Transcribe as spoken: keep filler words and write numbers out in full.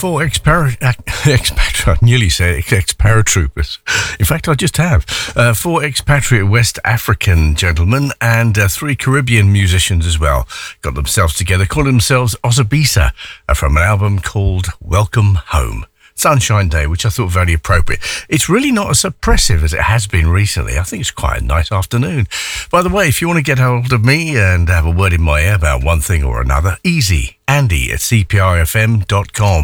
Four expar- expat- I nearly said ex-paratroopers. In fact, I just have. Uh, four expatriate West African gentlemen and uh, three Caribbean musicians as well got themselves together, calling themselves Ozabisa, uh, from an album called Welcome Home. Sunshine Day, which I thought very appropriate. It's really not as oppressive as it has been recently. I think it's quite a nice afternoon. By the way, if you want to get hold of me and have a word in my ear about one thing or another, easy, Andy at c p r f m dot com.